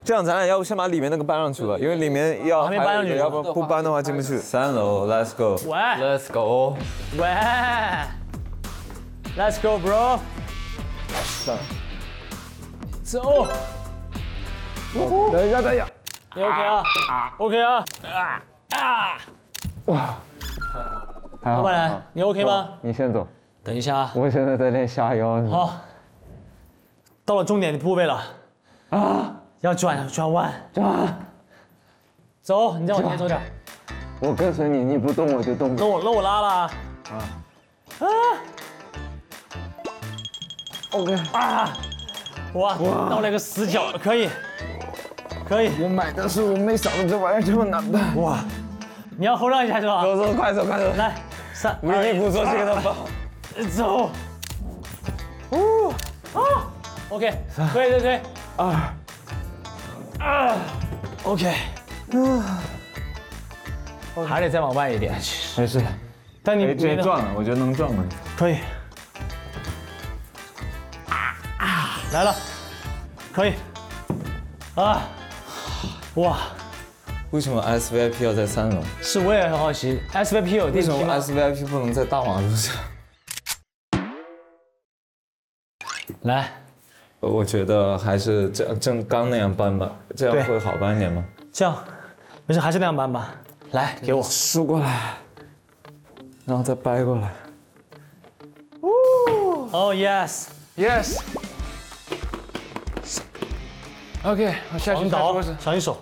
这样咱俩要不先把里面那个搬上去吧，因为里面要还没搬上去要不搬的话进不去。3楼 ，Let's go。 喂 Let's go。 喂 ，Let's go bro。走。 等一下，等一下。 你 OK 啊 ？OK 啊。 哇。 老板娘，你 OK 吗？ 你先走。 等一下啊。 我现在在练下腰。 好。到了重点的部位了。啊。要转弯。走，你再往前走点。 我跟随你，你不动我就动。 那我拉了啊。 OK。 哇，到了一个死角，可以。 我买的时候没想到这玩意儿这么难办。哇， 你要后让一下是吧？ 走，快走。 来，3、 无力不做这个的吧。 走。OK， 可以。OK， 还得再往外一点。 没事， 但你直接转了，我觉得能转过去。 可以。来了，可以。哇， 为什么 SVIP 要在3楼？ 是我也很好奇 ，SVP 有为什么电梯吗？ SVIP 不能在大马路上？ 来， 我觉得还是正刚那样搬吧，这样会好搬一点吗？ 这样，没事，还是那样搬吧。来，给我梳过来，然后再掰过来。 哦 ，yes。 OK， 我下去倒，小心手。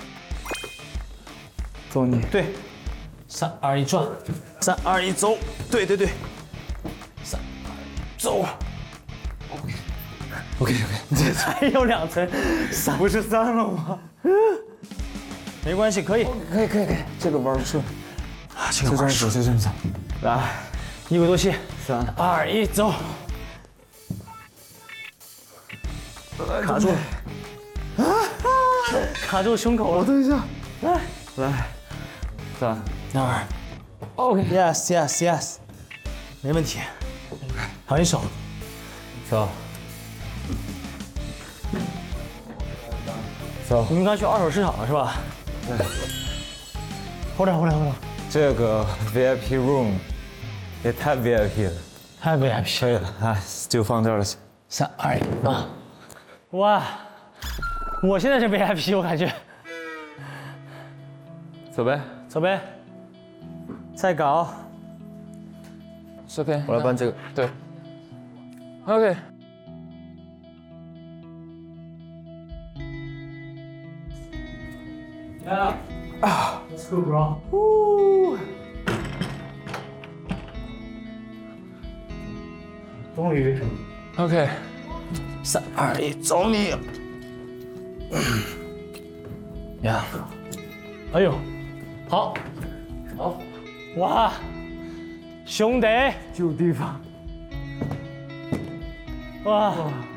走你。 对，3、2、1转，3、2、1走，对，3、2、走。OK， 这还有2层，3不是3了吗？没关系，可以， 这个弯顺。 这个弯就这样走。来 ，1鼓作气 ，3、 2、1走。卡住了，卡住胸口了。 等一下， 来 3、 2 ，OK，yes，没问题。好，一手， 走。 你们刚去二手市场了是吧？ 对。 后点。 这个 VIP room 也太 VIP 了， 太 VIP 可以了，就放这儿了。 3、2、1，哇！我现在是 VIP， 我感觉。 走呗。 再搞。 是 OK， 我来搬这个。对。OK。 来了。Let's go, bro。终于。 OK。 3、2、1，走你！呀，哎呦，好，哇，兄弟， 就地方， 哇，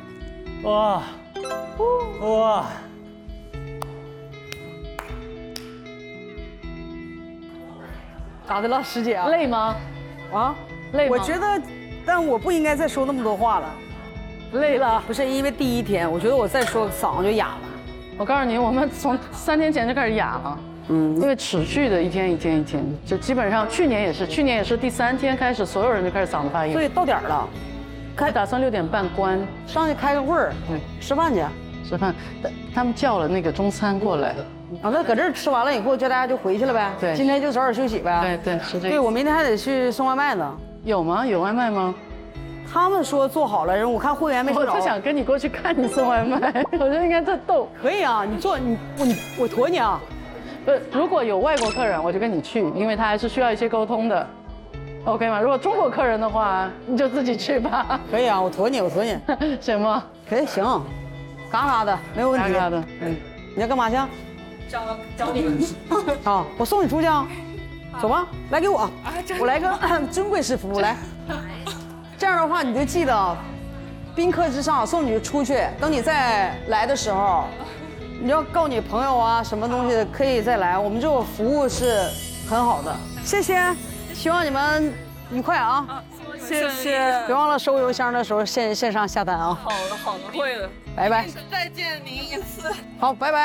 咋的了，师姐啊？ 累吗？ 啊， 累吗？ 我觉得，但我不应该再说那么多话了。 累了。 不是因为第1天，我觉得我再说嗓子就哑了。 我告诉你，我们从3天前就开始哑了，因为持续的一天，就基本上去年也是第3天开始，所有人就开始嗓子发炎。 所以到点儿了， 打算6点半关， 上去开个会儿，吃饭去。 吃饭，他们叫了那个中餐过来。 啊，那搁这儿吃完了以后，叫大家就回去了呗。 对， 今天就早点休息呗。 对，是这个。 对，我明天还得去送外卖呢。 有吗？有外卖吗？ 他们说做好了，我看会员没收着。 我就想跟你过去看你送外卖，我觉得应该特逗。 可以啊，你做我驮你啊。 如果有外国客人，我就跟你去，因为他还是需要一些沟通的。OK 吗？如果中国客人的话，你就自己去吧。 可以啊，我驮你。 行吗？ 可以，行，嘎嘎的，没有问题。 嘎嘎的， 你要干嘛去？ 找你。 啊，我送你出去啊。走吧，来给我，我来个尊贵式服务来。这样的话你就记得，宾客至上，送你出去。等你再来的时候，你要告你朋友啊，什么东西可以再来。我们这种服务是很好的，谢谢。希望你们愉快啊！ 谢谢。 别忘了收邮箱的时候线上下单啊。 好的，会的。 拜拜。 再见您一次。 好，拜拜。